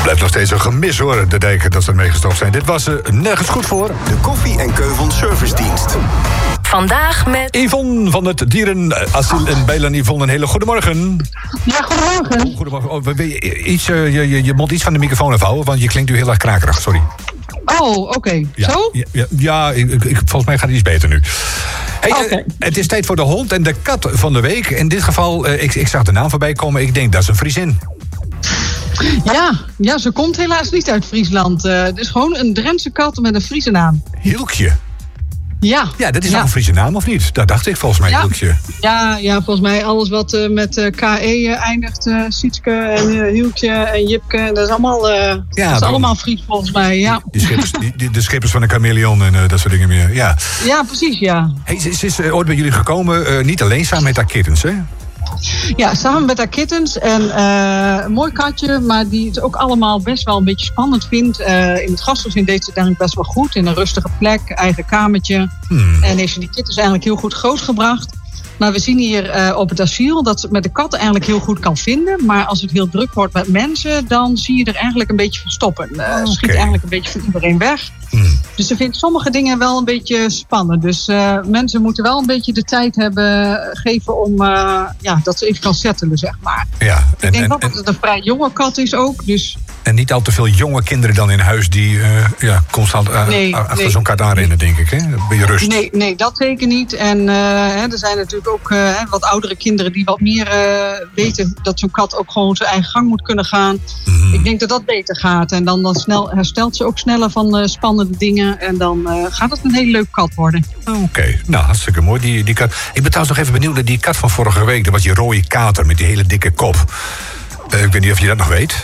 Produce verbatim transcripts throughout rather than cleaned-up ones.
Blijft nog steeds een gemis hoor, de dijken dat ze ermee gestopt zijn. Dit was er nergens goed voor. De Koffie en Keuvels Servicedienst. Vandaag met Yvonne van het Dierenasiel in Bijlen. Yvonne, een hele goede morgen. Ja, goedemorgen. Goedemorgen. Oh, wil je, iets, uh, je, je, je mond iets van de microfoon afhouden, want je klinkt nu heel erg krakerig, sorry. Oh, oké. Okay. Ja, Zo? Ja, ja, ja ik, ik, volgens mij gaat het iets beter nu. Hey, Okay. uh, het is tijd voor de hond en de kat van de week. In dit geval, uh, ik, ik zag de naam voorbij komen. Ik denk, dat is een Friesin. Ja, ja, ze komt helaas niet uit Friesland. Uh, het is gewoon een Drentse kat met een Friese naam. Hielkje. Ja. Ja, dat is ja. nog een Friese naam, of niet? Dat dacht ik volgens mij, ja. Hielkje. Ja, ja, volgens mij alles wat uh, met uh, K E uh, eindigt. Uh, Sietske en uh, Hielkje en Jipke. Dat is allemaal, uh, ja, dat is allemaal Fries volgens mij, ja. Die, die schippers, die, die, de schippers van de chameleon en uh, dat soort dingen meer, ja. Ja, precies, ja. Hey, ze, ze is uh, ooit bij jullie gekomen, uh, niet alleen, samen met haar kittens, hè? Ja, samen met haar kittens. En uh, een mooi katje, maar die het ook allemaal best wel een beetje spannend vindt. Uh, in het gastgezin deed ze eigenlijk best wel goed. In een rustige plek, eigen kamertje. Hmm. En heeft ze die kittens eigenlijk heel goed grootgebracht. Maar we zien hier uh, op het asiel dat ze het met de katten eigenlijk heel goed kan vinden. Maar als het heel druk wordt met mensen, dan zie je er eigenlijk een beetje verstoppen. Uh, okay. Schiet eigenlijk een beetje van iedereen weg. Hmm. Dus ze vindt sommige dingen wel een beetje spannend. Dus uh, mensen moeten wel een beetje de tijd hebben geven om uh, ja, dat ze even kan settelen, zeg maar. Ja, en, Ik denk en, wel dat het een vrij jonge kat is ook. Dus... En niet al te veel jonge kinderen dan in huis die uh, ja, constant uh, nee, achter nee, zo'n kat aanrennen, denk ik. Hè? Ben je rust? Nee, nee, dat zeker niet. En uh, hè, er zijn natuurlijk ook uh, wat oudere kinderen die wat meer uh, weten dat zo'n kat ook gewoon zijn eigen gang moet kunnen gaan. Mm. Ik denk dat dat beter gaat. En dan, dan snel, herstelt ze ook sneller van uh, spannende dingen. En dan uh, gaat het een hele leuke kat worden. Oké, okay. Nou hartstikke mooi. Die, die kat. Ik ben trouwens nog even benieuwd naar die kat van vorige week. Dat was die rode kater met die hele dikke kop. Uh, ik weet niet of je dat nog weet.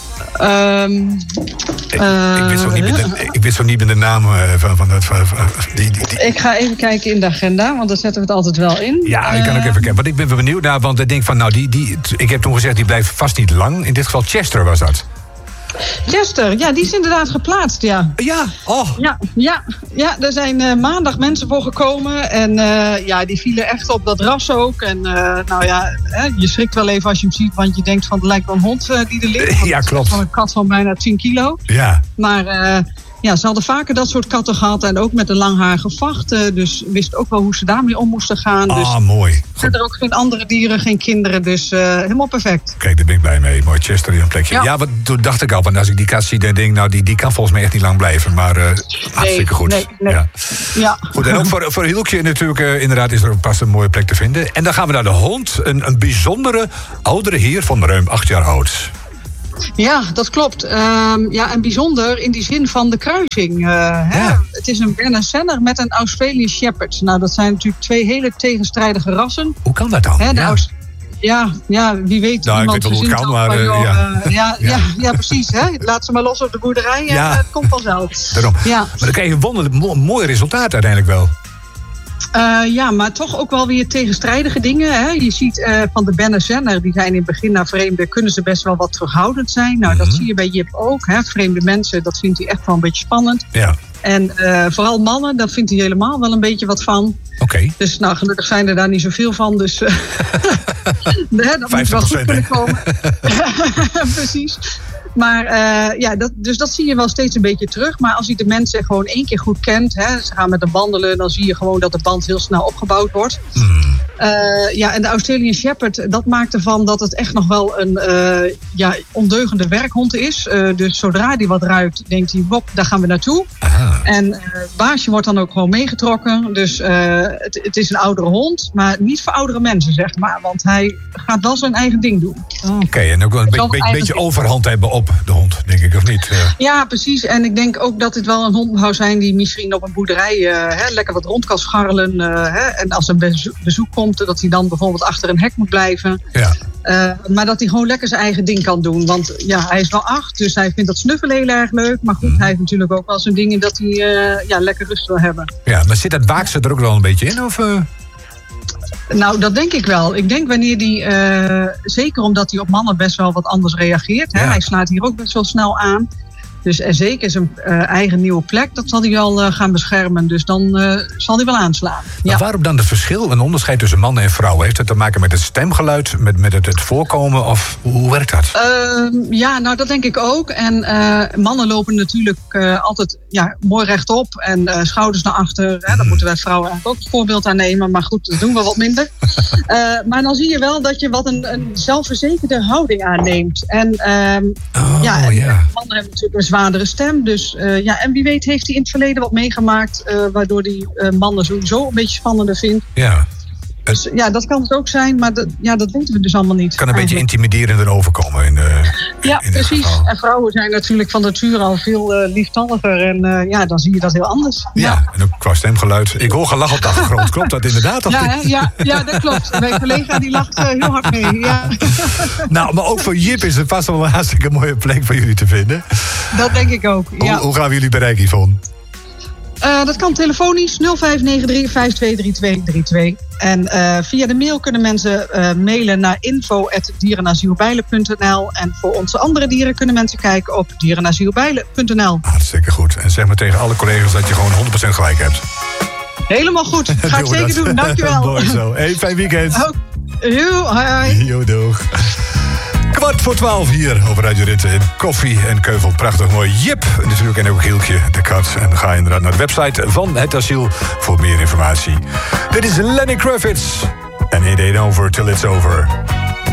Um, ik, uh, ik, weet zo niet met de, ik weet zo niet met de naam uh, van, van, van, van die, die, die. Ik ga even kijken in de agenda, want daar zetten we het altijd wel in. Ja, ik kan uh, ook even kijken. Want ik ben benieuwd naar, want ik denk van, nou, die, die, ik heb toen gezegd, die blijft vast niet lang. In dit geval Chester was dat. Chester, ja, die is inderdaad geplaatst, ja. Ja, oh. Ja, ja, ja, er zijn uh, maandag mensen voor gekomen. En uh, ja, die vielen echt op dat ras ook. En uh, nou ja, hè, je schrikt wel even als je hem ziet. Want je denkt van, het lijkt wel een hond uh, die er ligt. Ja, klopt. Van een kat van bijna tien kilo. Ja. Maar uh, ja, ze hadden vaker dat soort katten gehad. En ook met een langharige vacht. Uh, dus wist ook wel hoe ze daarmee om moesten gaan. Ah, dus mooi. Er er ook geen andere dieren, geen kinderen. Dus uh, helemaal perfect. Kijk, daar ben ik blij mee. Mooi, Chester in een plekje. Ja, ja wat, toen dacht ik al. Want als ik die kat zie, dan denk ik, nou, die, die kan volgens mij echt niet lang blijven. Maar uh, hartstikke nee, goed. Nee, nee. Ja. Ja. Goed, en ook voor, voor Hielkje natuurlijk, uh, inderdaad, is er pas een mooie plek te vinden. En dan gaan we naar de hond. Een, een bijzondere oudere heer van ruim acht jaar oud. Ja, dat klopt. Um, ja, en bijzonder in die zin van de kruising. Uh, ja. hè? Het is een Berner Senner met een Australian Shepherd. Nou, dat zijn natuurlijk twee hele tegenstrijdige rassen. Hoe kan dat dan? Hè, de ja. Aust- ja, ja, wie weet. Nou, iemand ik weet wel hoe het kan, maar... Uh, joh, ja. Uh, ja, ja. Ja, ja, precies. Hè? Laat ze maar los op de boerderij en ja. uh, het komt vanzelf. Daarom. Ja. Maar dan krijg je een wonderlijk mo- mooi resultaat uiteindelijk wel. Uh, ja, maar toch ook wel weer tegenstrijdige dingen. Hè? Je ziet uh, van de Berner Senner, die zijn in het begin naar vreemden, kunnen ze best wel wat terughoudend zijn. Nou, mm-hmm. dat zie je bij Jip ook. Hè? Vreemde mensen, dat vindt hij echt wel een beetje spannend. Ja. En uh, vooral mannen, daar vindt hij helemaal wel een beetje wat van. Oké. Okay. Dus nou, gelukkig zijn er daar niet zoveel van. Dus uh, nee, dat moet wel goed kunnen komen. Precies. Maar uh, ja, dat, dus dat zie je wel steeds een beetje terug. Maar als je de mensen gewoon één keer goed kent, hè, ze gaan met hem wandelen, dan zie je gewoon dat de band heel snel opgebouwd wordt. Hmm. Uh, ja, en de Australian Shepherd, dat maakt ervan dat het echt nog wel een uh, ja, ondeugende werkhond is. Uh, dus zodra die wat ruikt, denkt hij, wop, daar gaan we naartoe. Aha. En uh, het baasje wordt dan ook gewoon meegetrokken. Dus uh, het, het is een oudere hond, maar niet voor oudere mensen, zeg maar. Want hij gaat wel zijn eigen ding doen. Oké, okay, en ook wel een be- be- beetje overhand hebben op de hond, denk ik, of niet? Uh. Ja, precies. En ik denk ook dat dit wel een hond zou zijn die misschien op een boerderij uh, hè, lekker wat rond kan scharrelen. Uh, hè, en als een bezo- bezoek komt, dat hij dan bijvoorbeeld achter een hek moet blijven. Ja. Uh, maar dat hij gewoon lekker zijn eigen ding kan doen. Want ja, hij is wel acht, dus hij vindt dat snuffelen heel erg leuk. Maar goed, mm. hij heeft natuurlijk ook wel zijn dingen dat hij uh, ja, lekker rust wil hebben. Ja, maar zit dat waakse er ook wel een beetje in? Of, uh... Nou, dat denk ik wel. Ik denk wanneer die, uh, zeker omdat hij op mannen best wel wat anders reageert. Hè? Ja. Hij slaat hier ook best wel snel aan. Dus en zeker zijn uh, eigen nieuwe plek, dat zal hij al uh, gaan beschermen. Dus dan uh, zal hij wel aanslaan. Maar ja. Waarom dan het verschil, een onderscheid tussen mannen en vrouwen? Heeft het te maken met het stemgeluid, met, met het, het voorkomen? Of hoe werkt dat? Uh, ja, nou dat denk ik ook. En uh, mannen lopen natuurlijk uh, altijd ja, mooi rechtop en uh, schouders naar achter. Hè. Daar mm. moeten wij vrouwen eigenlijk ook het voorbeeld aan nemen. Maar goed, dat doen we wat minder. uh, maar dan zie je wel dat je wat een, een zelfverzekerde houding aanneemt. En, uh, oh, ja, en yeah. mannen hebben natuurlijk een zwaardere stem. Dus uh, ja, en wie weet heeft hij in het verleden wat meegemaakt, uh, waardoor hij uh, mannen sowieso een beetje spannender vindt. Ja. Dus ja, dat kan het ook zijn, maar dat, ja, dat weten we dus allemaal niet. Kan een eigenlijk. beetje intimiderender overkomen. In de, ja, in precies. En vrouwen zijn natuurlijk van nature al veel uh, lieftalliger. En uh, ja, dan zie je dat heel anders. Ja, ja, en ook qua stemgeluid. Ik hoor gelach op de achtergrond. Klopt dat inderdaad? Ja, hè? ja, ja, dat klopt. Mijn collega die lacht uh, heel hard mee. Ja. Nou, maar ook voor Jip is het vast wel een hartstikke mooie plek voor jullie te vinden. Dat denk ik ook, ja. Hoe, hoe gaan we jullie bereiken, Yvonne? Uh, dat kan telefonisch nul vijf negen drie vijf twee drie twee drie twee. En uh, via de mail kunnen mensen uh, mailen naar info at dierenasielbijlen punt n l. En voor onze andere dieren kunnen mensen kijken op dierenasielbijlen punt n l. Hartstikke goed. En zeg maar tegen alle collega's dat je gewoon honderd procent gelijk hebt. Helemaal goed. Ga ik zeker doen. Dankjewel. Mooi zo. Hey, fijn weekend. Oh, yo, hoi, hoi. Yo, doeg. Kwart voor twaalf hier op Radio Ritten in Koffie en Keuvel. Prachtig mooi. Jip, natuurlijk, en ook Hieltje, de kat. En ga inderdaad naar de website van het asiel voor meer informatie. Dit is Lenny Kravitz. En it ain't over till it's over.